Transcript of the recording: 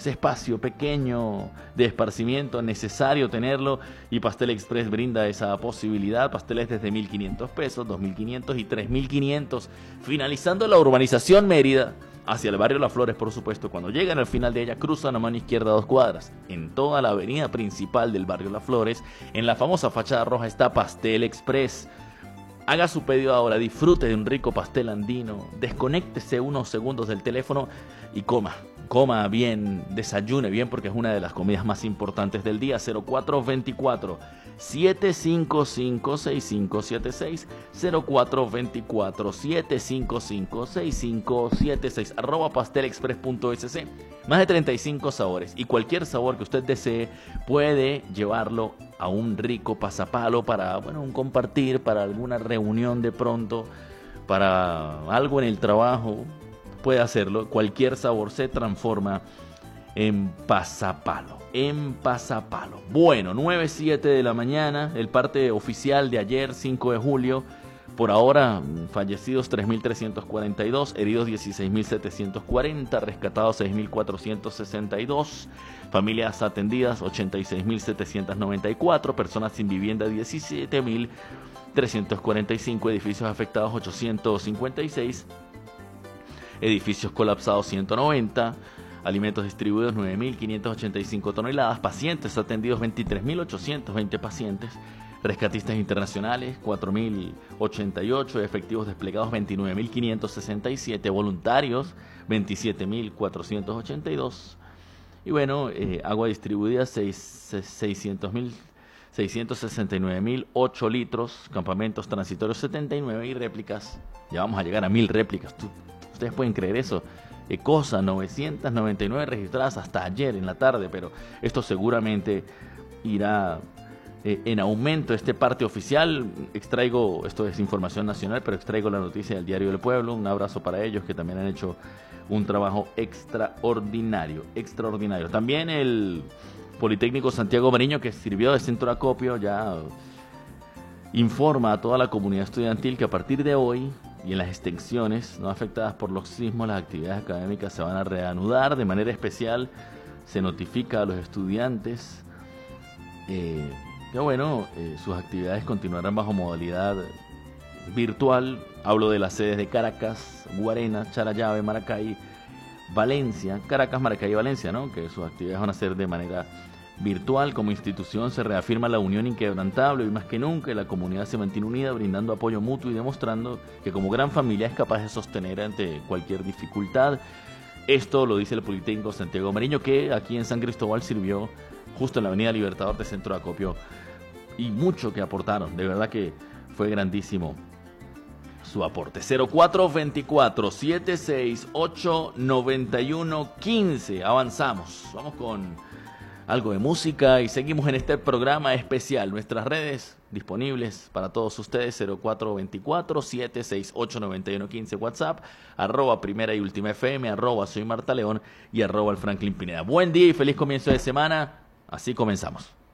ese espacio pequeño de esparcimiento, necesario tenerlo, y Pastel Express brinda esa posibilidad. Pasteles desde 1.500 pesos, 2.500 y 3.500, finalizando la urbanización Mérida hacia el barrio Las Flores, por supuesto. Cuando llegan al final de ella, cruzan a mano izquierda 2 cuadras. En toda la avenida principal del barrio Las Flores, en la famosa fachada roja, está Pastel Express. Haga su pedido ahora, disfrute de un rico pastel andino, desconéctese unos segundos del teléfono y coma bien, desayune bien, porque es una de las comidas más importantes del día. 0424-755-6576, 0424-755-6576, @pastelexpress.sc. Más de 35 sabores, y cualquier sabor que usted desee puede llevarlo a un rico pasapalo para, bueno, un compartir, para alguna reunión de pronto, para algo en el trabajo. Puede hacerlo. Cualquier sabor se transforma en pasapalo. Bueno, 9:07 de la mañana, el parte oficial de ayer, 5 de julio. Por ahora, fallecidos 3.342, heridos 16.740, rescatados 6.462, familias atendidas 86.794, personas sin vivienda 17.345, edificios afectados 856, edificios colapsados 190, alimentos distribuidos 9.585 toneladas, pacientes atendidos 23.820 pacientes, rescatistas internacionales 4.088, efectivos desplegados 29.567, voluntarios 27.482, y bueno, agua distribuida 669.008 litros, campamentos transitorios 79 y réplicas. Ya vamos a llegar a 1.000 réplicas. Ustedes pueden creer eso. Cosa 999 registradas hasta ayer en la tarde, pero esto seguramente irá en aumento. Este parte oficial, esto es información nacional, pero extraigo la noticia del Diario del Pueblo. Un abrazo para ellos, que también han hecho un trabajo extraordinario. También el Politécnico Santiago Mariño, que sirvió de centro de acopio, ya informa a toda la comunidad estudiantil que a partir de hoy y en las extensiones no afectadas por los sismos, las actividades académicas se van a reanudar. De manera especial se notifica a los estudiantes que sus actividades continuarán bajo modalidad virtual. Hablo de las sedes de Caracas, Guarena, Charallave, Maracay, Valencia. Caracas, Maracay y Valencia, ¿no? Que sus actividades van a ser de manera virtual. Como institución se reafirma la unión inquebrantable, y más que nunca la comunidad se mantiene unida, brindando apoyo mutuo y demostrando que como gran familia es capaz de sostener ante cualquier dificultad. Esto lo dice el Politécnico Santiago Mariño, que aquí en San Cristóbal sirvió justo en la Avenida Libertador de centro de acopio, y mucho que aportaron. De verdad que fue grandísimo su aporte. 0424-768-9115. Avanzamos. Vamos con algo de música y seguimos en este programa especial. Nuestras redes disponibles para todos ustedes: 0424-768-9115, WhatsApp, @Primera y Última FM, @Soy Marta León y @el Franklin Pineda. Buen día y feliz comienzo de semana. Así comenzamos.